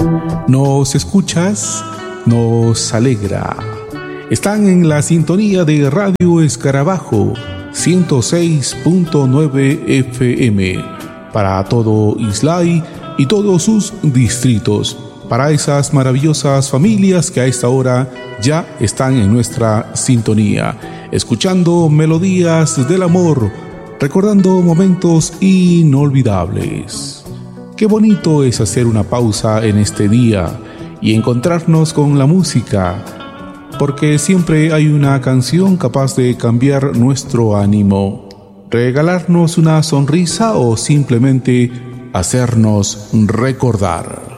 ¿Nos escuchas? Nos alegra. Están en la sintonía de Radio Escarabajo 106.9 FM para todo Islay y todos sus distritos, para esas maravillosas familias que a esta hora ya están en nuestra sintonía, escuchando melodías del amor, recordando momentos inolvidables. Qué bonito es hacer una pausa en este día y encontrarnos con la música, porque siempre hay una canción capaz de cambiar nuestro ánimo, regalarnos una sonrisa o simplemente hacernos recordar.